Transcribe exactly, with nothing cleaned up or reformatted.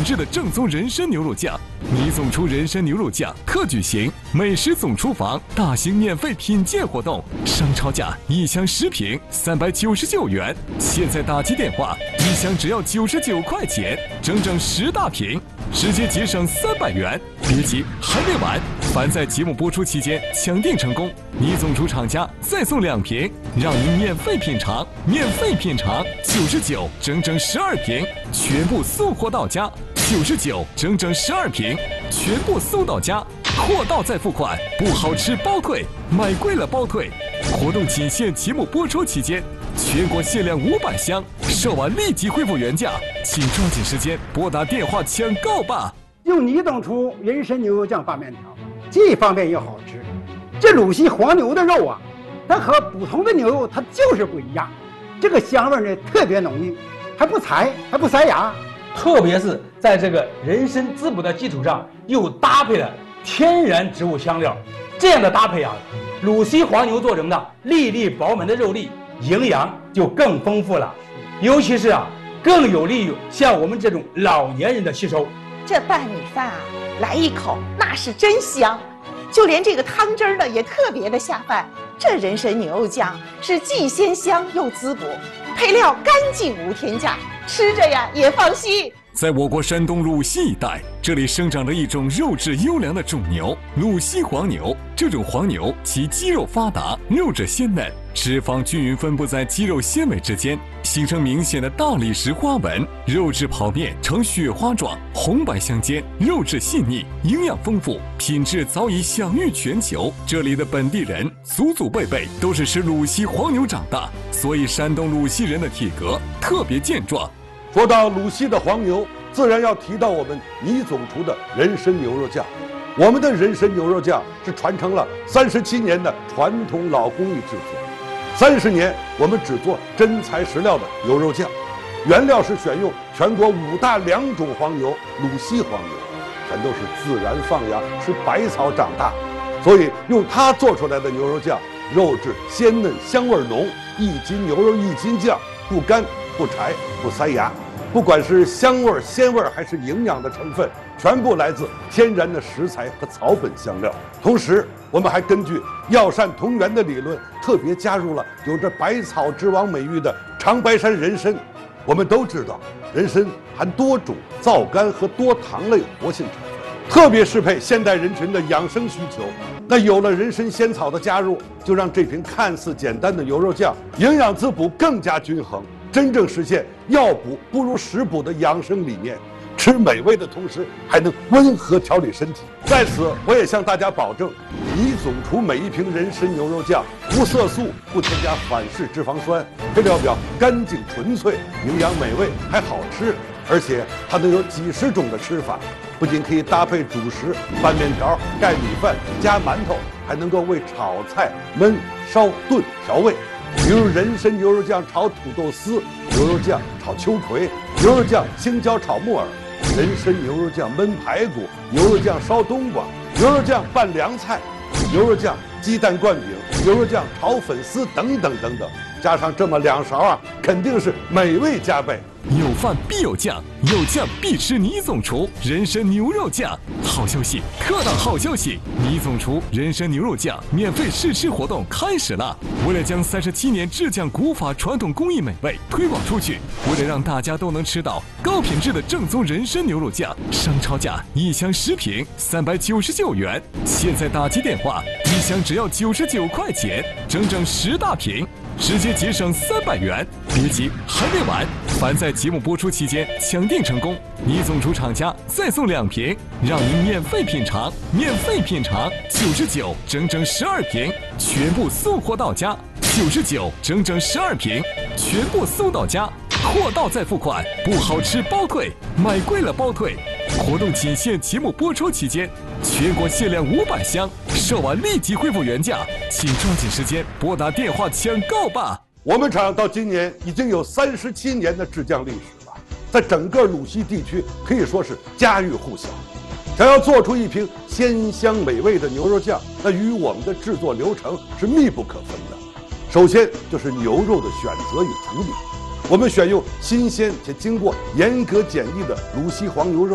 质的正宗人参牛肉酱。倪总厨人参牛肉酱特举行美食总厨房大型免费品鉴活动，商超价一箱十瓶三百九十九元，现在打击电话，一箱只要九十九块钱，整整十大瓶，直接节省三百元。别急，还没完！凡在节目播出期间抢订成功，倪总厨厂家再送两瓶，让您免费品尝，免费品尝，九十九，整整十二瓶，全部送货到家。九十九，整整十二瓶，全部送到家，货到再付款，不好吃包退，买贵了包退。活动仅限节目播出期间，全国限量五百箱，售完立即恢复原价，请抓紧时间拨打电话抢购吧。 用倪总厨人参牛肉酱拌面条，既方便又好吃。这鲁西黄牛的肉啊，它和普通的牛肉它就是不一样，这个香味呢特别浓郁，还不柴，还不塞牙。 特别是在这个人参滋补的基础上，又搭配了天然植物香料，这样的搭配啊，鲁西黄牛做成的粒粒饱满的肉粒，营养就更丰富了，尤其是啊，更有利于像我们这种老年人的吸收。 这拌米饭啊，来一口那是真香，就连这个汤汁儿呢也特别的下饭。这人参牛肉酱是既鲜香又滋补，配料干净无添加，吃着呀也放心。 在我国山东鲁西一带，这里生长着一种肉质优良的种牛——鲁西黄牛。这种黄牛其肌肉发达，肉质鲜嫩，脂肪均匀分布在肌肉纤维之间，形成明显的大理石花纹，肉质跑面呈雪花状，红白相间，肉质细腻，营养丰富，品质早已享誉全球。这里的本地人祖祖辈辈都是吃鲁西黄牛长大，所以山东鲁西人的体格特别健壮。 说到鲁西的黄牛，自然要提到我们倪总厨的人参牛肉酱。我们的人参牛肉酱是传承了三十七年的传统老工艺制作，三十年我们只做真材实料的牛肉酱，原料是选用全国五大良种黄牛鲁西黄牛，全都是自然放养吃百草长大，所以用它做出来的牛肉酱，肉质鲜嫩香味浓，一斤牛肉一斤酱，不干不柴不塞牙。不管是香味、鲜味还是营养的成分，全部来自天然的食材和草本香料。同时，我们还根据药膳同源的理论，特别加入了有着百草之王美誉的长白山人参。我们都知道，人参含多种皂苷和多糖类活性成分，特别适配现代人群的养生需求。那有了人参仙草的加入，就让这瓶看似简单的牛肉酱，营养滋补更加均衡。真正实现药补不如食补的养生理念，吃美味的同时还能温和调理身体。在此，我也向大家保证，倪总厨每一瓶人参牛肉酱无色素，不添加反式脂肪酸，配料表干净纯粹，营养美味还好吃，而且它能有几十种的吃法，不仅可以搭配主食、拌面条、盖米饭、加馒头，还能够为炒菜、焖、烧、炖调味。比如人参牛肉酱炒土豆丝，牛肉酱炒秋葵，牛肉酱青椒炒木耳，人参牛肉酱焖排骨，牛肉酱烧冬瓜，牛肉酱拌凉菜，牛肉酱鸡蛋灌饼，牛肉酱炒粉丝等等等等，加上这么两勺啊，肯定是美味加倍。 有饭必有酱，有酱必吃倪总厨人参牛肉酱。好消息，特大好消息！倪总厨人参牛肉酱免费试吃活动开始了。为了将三十七年制酱古法传统工艺美味推广出去，为了让大家都能吃到高品质的正宗人参牛肉酱，商超价一箱十瓶三百九十九元，现在打击电话，一箱只要九十九块钱，整整十大瓶，直接节省三百元。别急，还没完！凡在节目播出期间抢订成功，倪总厨厂家再送两瓶，让您免费品尝，免费品尝，九十九，整整十二瓶，全部送货到家。九十九，整整十二瓶，全部送到家，货到再付款，不好吃包退，买贵了包退。活动仅限节目播出期间，全国限量五百箱，售完立即恢复原价，请抓紧时间拨打电话抢购吧。 我们厂到今年已经有三十七年的制酱历史了，在整个鲁西地区可以说是家喻户晓。想要做出一瓶鲜香美味的牛肉酱，那与我们的制作流程是密不可分的。首先就是牛肉的选择与处理，我们选用新鲜且经过严格检疫的鲁西黄牛肉。